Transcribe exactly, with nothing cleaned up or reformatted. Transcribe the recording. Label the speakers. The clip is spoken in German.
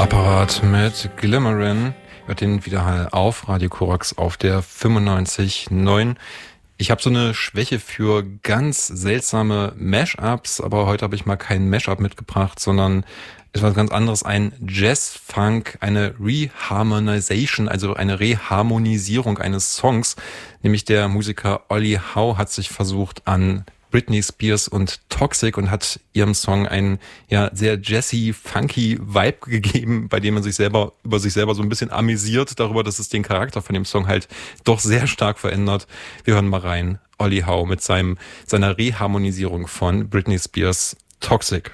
Speaker 1: Apparat mit Glimmerin. Hört den Widerhall auf Radio Korax auf der fünfundneunzig Komma neun. Ich habe so eine Schwäche für ganz seltsame Mashups, aber heute habe ich mal kein Mashup mitgebracht, sondern etwas ganz anderes, ein Jazz-Funk, eine Reharmonization, also eine Reharmonisierung eines Songs. Nämlich der Musiker Olli Howe hat sich versucht an Britney Spears und Toxic und hat ihrem Song einen ja sehr jazzy, funky Vibe gegeben, bei dem man sich selber über sich selber so ein bisschen amüsiert darüber, dass es den Charakter von dem Song halt doch sehr stark verändert. Wir hören mal rein. Olli Howe mit seinem seiner Reharmonisierung von Britney Spears Toxic.